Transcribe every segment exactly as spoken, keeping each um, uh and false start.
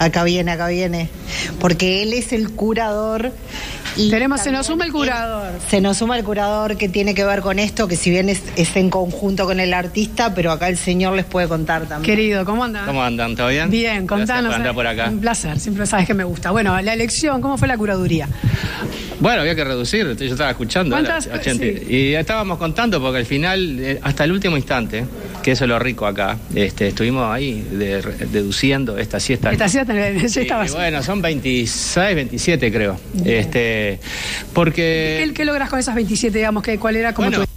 Acá viene, acá viene. Porque él es el curador. Y tenemos, se nos suma el curador. Se nos suma el curador que tiene que ver con esto, que si bien es, es en conjunto con el artista, pero acá el señor les puede contar también. Querido, ¿cómo andan? ¿Cómo andan? ¿Todo bien? Bien, contanos. Gracias por andar por acá. Un placer, siempre sabes que me gusta. Bueno, la elección, ¿cómo fue la curaduría? Bueno, había que reducir, yo estaba escuchando. ¿Cuántas? Era ochenta, Sí. Y estábamos contando porque al final, hasta el último instante, que eso es lo rico acá, este, estuvimos ahí de, deduciendo esta siesta. Esta siesta ya estaba. Y bueno, son veintiséis, veintisiete creo. Bien. Este, porque... ¿Qué, ¿Qué logras con esas veintisiete, digamos? Que, ¿Cuál era como bueno, tu...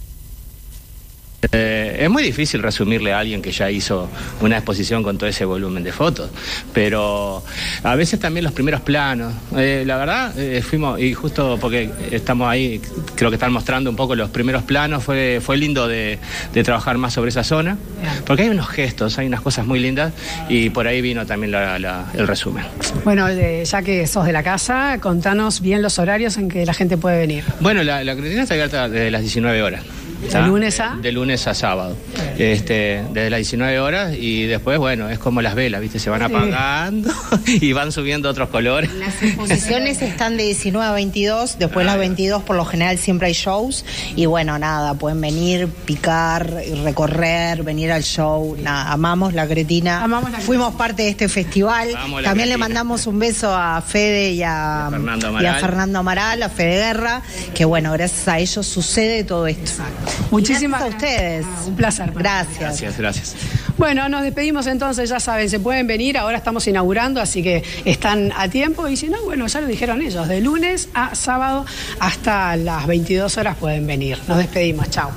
Eh, es muy difícil resumirle a alguien que ya hizo una exposición con todo ese volumen de fotos, pero a veces también los primeros planos, eh, la verdad, eh, fuimos, y justo porque estamos ahí, creo que están mostrando un poco los primeros planos, fue, fue lindo de, de trabajar más sobre esa zona, porque hay unos gestos, hay unas cosas muy lindas, y por ahí vino también la, la, el resumen. Bueno, eh, ya que sos de la casa, contanos bien los horarios en que la gente puede venir. Bueno, la, la creatina está abierta desde las diecinueve horas. ¿De lunes a? De, de lunes a sábado, este, desde las diecinueve horas, y después, bueno, es como las velas, ¿viste? Se van apagando sí. y van subiendo otros colores. Las exposiciones están de diecinueve a veintidós, después ah, las veintidós por lo general siempre hay shows, y bueno, nada, pueden venir, picar, recorrer, venir al show, nada, amamos la Cretina, amamos la fuimos parte de este festival, también Cretina. Le mandamos un beso a Fede y a, y a, Fernando, Amaral. y a Fernando Amaral, a Fede Guerra, que bueno, gracias a ellos sucede todo esto. Exacto. Muchísimas gracias a ustedes. Un placer. Gracias. Gracias, gracias. Bueno, nos despedimos entonces, ya saben, se pueden venir, ahora estamos inaugurando, así que están a tiempo, y si no, bueno, ya lo dijeron ellos, de lunes a sábado hasta las veintidós horas pueden venir. Nos despedimos, chao.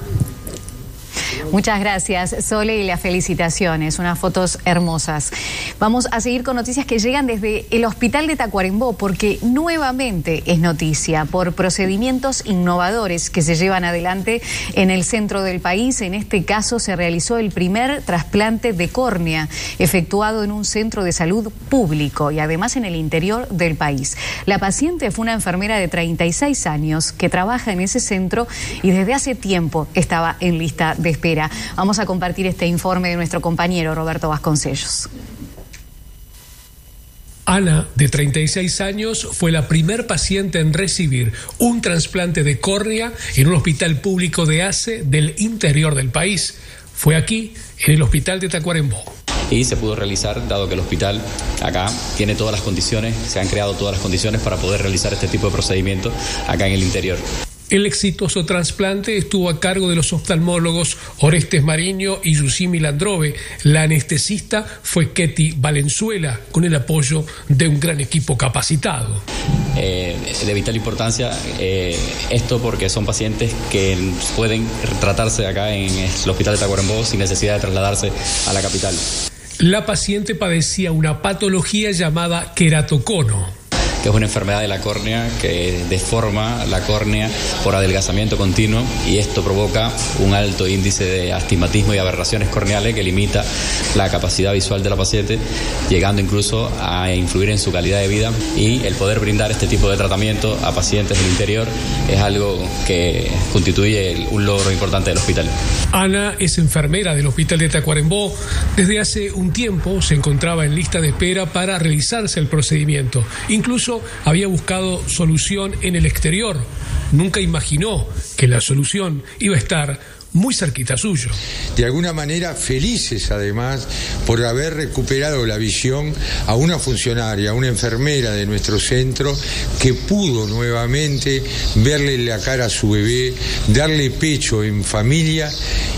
Muchas gracias, Sole, y las felicitaciones, unas fotos hermosas. Vamos a seguir con noticias que llegan desde el Hospital de Tacuarembó, porque nuevamente es noticia por procedimientos innovadores que se llevan adelante en el centro del país. En este caso se realizó el primer trasplante de córnea efectuado en un centro de salud público y además en el interior del país. La paciente fue una enfermera de treinta y seis años que trabaja en ese centro y desde hace tiempo estaba en lista de espera. Vamos a compartir este informe de nuestro compañero Roberto Vasconcellos. Ana, de treinta y seis años, fue la primer paciente en recibir un trasplante de córnea en un hospital público de A C E del interior del país. Fue aquí, en el Hospital de Tacuarembó. Y se pudo realizar, dado que el hospital acá tiene todas las condiciones, se han creado todas las condiciones para poder realizar este tipo de procedimiento acá en el interior. El exitoso trasplante estuvo a cargo de los oftalmólogos Orestes Mariño y Yusimi Landrove. La anestesista fue Ketty Valenzuela, con el apoyo de un gran equipo capacitado. Eh, de vital importancia eh, esto porque son pacientes que pueden tratarse acá en el Hospital de Tacuarembó sin necesidad de trasladarse a la capital. La paciente padecía una patología llamada queratocono, que es una enfermedad de la córnea que deforma la córnea por adelgazamiento continuo, y esto provoca un alto índice de astigmatismo y aberraciones corneales que limita la capacidad visual de la paciente, llegando incluso a influir en su calidad de vida. Y el poder brindar este tipo de tratamiento a pacientes del interior es algo que constituye un logro importante del hospital. Ana es enfermera del Hospital de Tacuarembó. Desde hace un tiempo se encontraba en lista de espera para realizarse el procedimiento. Incluso había buscado solución en el exterior. Nunca imaginó que la solución iba a estar muy cerquita suyo. De alguna manera felices además por haber recuperado la visión a una funcionaria, a una enfermera de nuestro centro que pudo nuevamente verle la cara a su bebé, darle pecho en familia,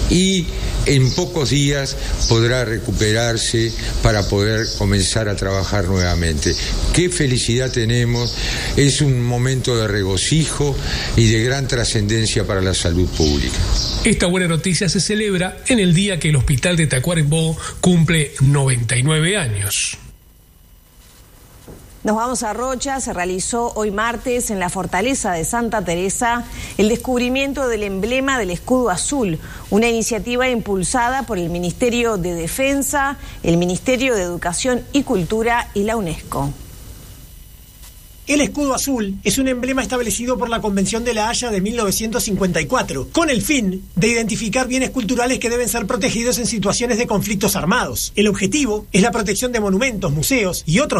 y en pocos días podrá recuperarse para poder comenzar a trabajar nuevamente. Qué felicidad tenemos, es un momento de regocijo y de gran trascendencia para la salud pública. Esta buena noticia se celebra en el día que el Hospital de Tacuarembó cumple noventa y nueve años. Nos vamos a Rocha. Se realizó hoy martes en la Fortaleza de Santa Teresa el descubrimiento del emblema del escudo azul, una iniciativa impulsada por el Ministerio de Defensa, el Ministerio de Educación y Cultura y la UNESCO. El escudo azul es un emblema establecido por la Convención de La Haya de mil novecientos cincuenta y cuatro, con el fin de identificar bienes culturales que deben ser protegidos en situaciones de conflictos armados. El objetivo es la protección de monumentos, museos y otros